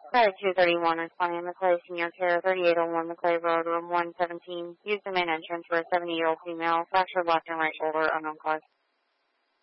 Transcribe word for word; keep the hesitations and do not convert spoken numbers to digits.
Flight two thirty-one responding to Maclay Senior Care, thirty-eight oh one Maclay Road, room one seventeen. Use the main entrance for a seventy-year-old female, fractured left and right shoulder, unknown cause.